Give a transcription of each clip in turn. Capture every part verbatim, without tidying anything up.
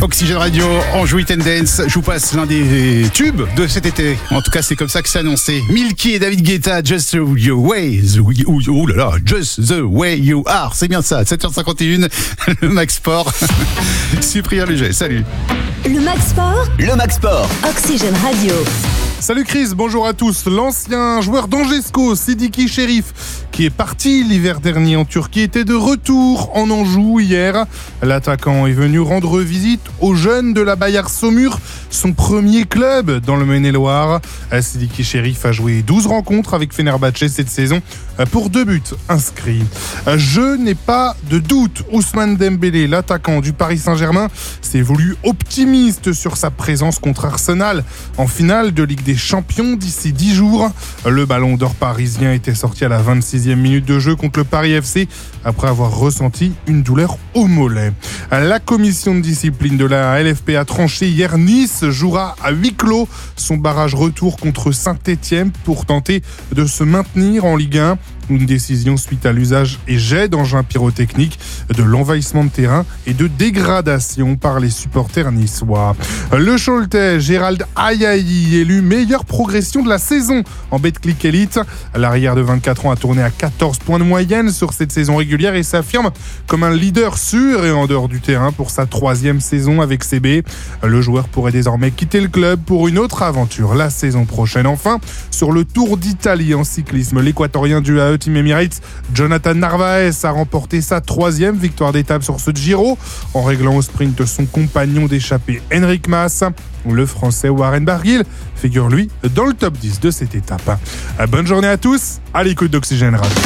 Oxygène Radio, Anjou Weekend Dance. Je vous passe l'un des tubes de cet été. En tout cas, c'est comme ça que c'est annoncé. Milky et David Guetta, Just the Way, the, oh là là, Just the Way You Are. C'est bien ça. sept heures cinquante et un, le Max Sport. Cyprien Léger, salut. Le Max Sport. Le Max Sport. Oxygène Radio. Salut Chris, bonjour à tous. L'ancien joueur d'Angesco, Sidiki Cherif, qui est parti l'hiver dernier en Turquie, était de retour en Anjou hier. L'attaquant est venu rendre visite aux jeunes de la Bayard Saumur, son premier club dans le Maine-et-Loire. Sidiki Cherif a joué douze rencontres avec Fenerbahçe cette saison pour deux buts inscrits. Je n'ai pas de doute, Ousmane Dembélé, l'attaquant du Paris Saint-Germain, s'est voulu optimiste sur sa présence contre Arsenal en finale de Ligue des Champions d'ici dix jours. Le ballon d'or parisien était sorti à la vingt-sixième minute de jeu contre le Paris F C après avoir ressenti une douleur au mollet. La commission de discipline de la L F P a tranché hier. Nice jouera à huis clos son barrage retour contre Saint-Etienne pour tenter de se maintenir en Ligue un. Une décision suite à l'usage et jet d'engins pyrotechniques, de l'envahissement de terrain et de dégradation par les supporters niçois. Le Choletais, Gérald Ayayi, élu meilleure progression de la saison en Betclic Elite. L'arrière de vingt-quatre ans a tourné à quatorze points de moyenne sur cette saison régulière et s'affirme comme un leader sûr et en dehors du terrain pour sa troisième saison avec C B. Le joueur pourrait désormais quitter le club pour une autre aventure la saison prochaine. Enfin, sur le Tour d'Italie en cyclisme, l'équatorien du A E Team Emirates, Jonathan Narvaez a remporté sa troisième victoire d'étape sur ce Giro en réglant au sprint son compagnon d'échappée Enric Mas. Le Français Warren Barguil figure lui dans le top dix de cette étape. Bonne journée à tous, à l'écoute d'Oxygène Radio.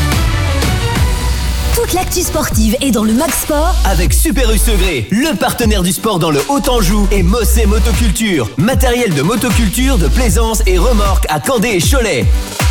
Toute l'actu sportive est dans le Max Sport avec Super U Segré, le partenaire du sport dans le Haut-Anjou, et Mossé Motoculture, matériel de motoculture, de plaisance et remorque à Candé et Cholet.